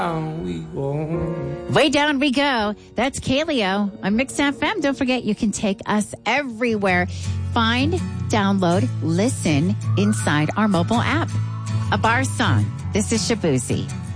Down we go. Way down we go. That's Kaleo on Mix FM. Don't forget, you can take us everywhere. Find, download, listen inside our mobile app. A bar song. This is Shabuzi.